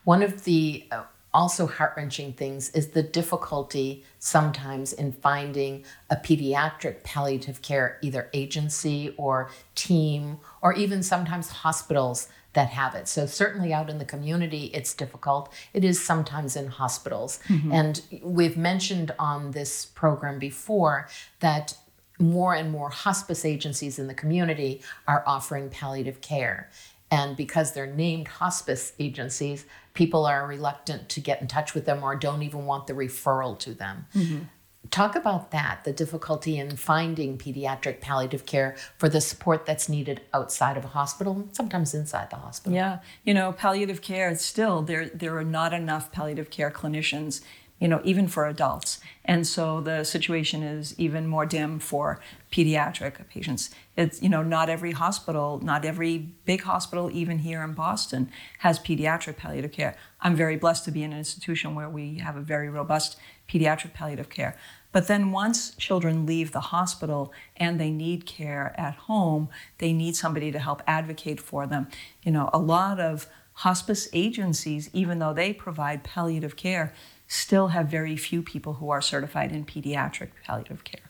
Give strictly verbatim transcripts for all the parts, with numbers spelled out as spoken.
One of the uh, also heart-wrenching things is the difficulty sometimes in finding a pediatric palliative care, either agency or team, or even sometimes hospitals that have it. So certainly out in the community, it's difficult. It is sometimes in hospitals. Mm-hmm. And we've mentioned on this program before that more and more hospice agencies in the community are offering palliative care. And because they're named hospice agencies, people are reluctant to get in touch with them or don't even want the referral to them. Mm-hmm. Talk about that, the difficulty in finding pediatric palliative care for the support that's needed outside of a hospital, sometimes inside the hospital. Yeah, you know, palliative care, still, there, there are not enough palliative care clinicians, you know, even for adults. And so the situation is even more dim for pediatric patients. It's, you know, not every hospital, not every big hospital, even here in Boston, has pediatric palliative care. I'm very blessed to be in an institution where we have a very robust pediatric palliative care. But then once children leave the hospital and they need care at home, they need somebody to help advocate for them. You know, a lot of hospice agencies, even though they provide palliative care, still have very few people who are certified in pediatric palliative care.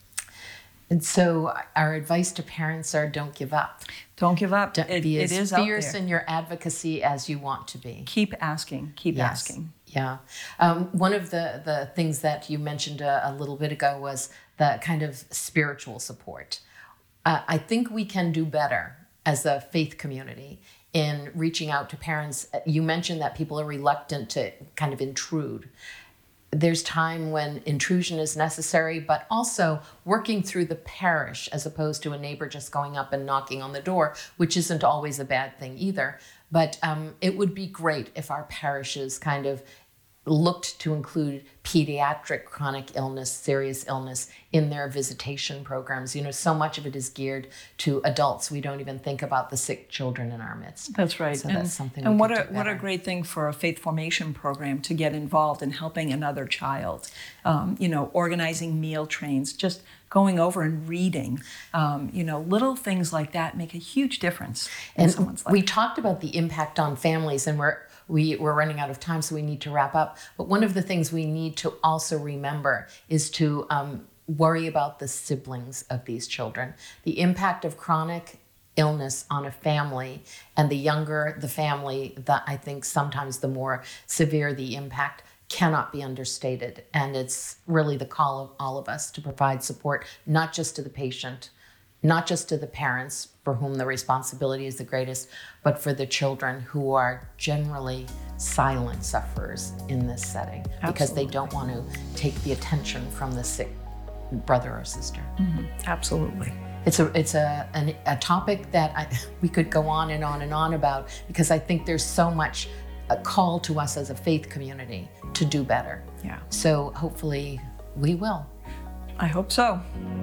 And so our advice to parents are don't give up. Don't give up. Don't it, be it as is fierce in your advocacy as you want to be. Keep asking. Keep yes. asking. Yeah. Um, one of the, the things that you mentioned a, a little bit ago was the kind of spiritual support. Uh, I think we can do better as a faith community in reaching out to parents. You mentioned that people are reluctant to kind of intrude. There's time when intrusion is necessary, but also working through the parish as opposed to a neighbor just going up and knocking on the door, which isn't always a bad thing either. But um, it would be great if our parishes kind of looked to include pediatric chronic illness, serious illness in their visitation programs. You know, so much of it is geared to adults. We don't even think about the sick children in our midst. That's right. So and, that's something and we what could a do better. what a great thing for a faith formation program to get involved in helping another child. Um, you know, organizing meal trains, just going over and reading. Um, you know, little things like that make a huge difference in and someone's life. We talked about the impact on families, and we're We, we're running out of time, so we need to wrap up. But one of the things we need to also remember is to um, worry about the siblings of these children. The impact of chronic illness on a family, and the younger the family, the, I think sometimes the more severe the impact, cannot be understated. And it's really the call of all of us to provide support, not just to the patient, not just to the parents for whom the responsibility is the greatest, but for the children who are generally silent sufferers in this setting. Absolutely. Because they don't want to take the attention from the sick brother or sister. Mm-hmm. Absolutely. It's a it's a an, a topic that I, we could go on and on and on about, because I think there's so much a call to us as a faith community to do better. Yeah. So hopefully we will. I hope so.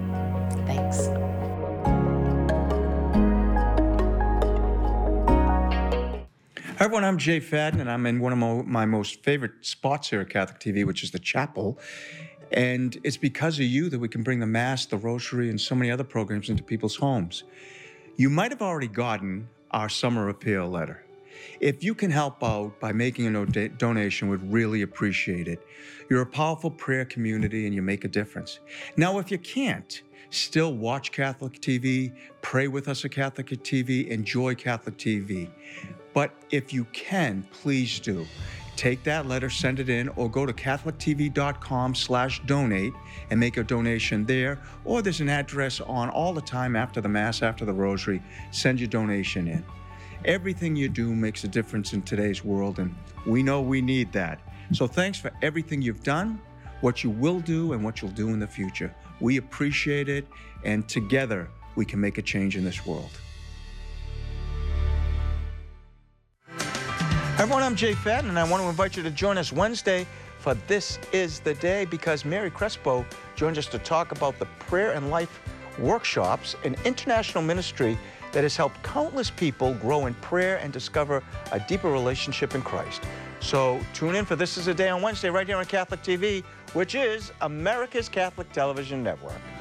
Thanks. Hi everyone, I'm Jay Fadden, and I'm in one of my, my most favorite spots here at Catholic T V, which is the chapel. And it's because of you that we can bring the Mass, the Rosary, and so many other programs into people's homes. You might have already gotten our summer appeal letter. If you can help out by making a donation, we'd really appreciate it. You're a powerful prayer community and you make a difference. Now, if you can't, still watch Catholic T V, pray with us at Catholic T V, enjoy Catholic T V. But if you can, please do. Take that letter, send it in, or go to catholic t v dot com slash donate and make a donation there. Or there's an address on all the time after the Mass, after the Rosary. Send your donation in. Everything you do makes a difference in today's world, and we know we need that. So thanks for everything you've done, what you will do, and what you'll do in the future. We appreciate it, and together we can make a change in this world. Hi everyone, I'm Jay Fadden, and I want to invite you to join us Wednesday for This Is the Day, because Mary Crespo joins us to talk about the Prayer and Life Workshops, an international ministry that has helped countless people grow in prayer and discover a deeper relationship in Christ. So tune in for This Is the Day on Wednesday right here on Catholic T V, which is America's Catholic Television Network.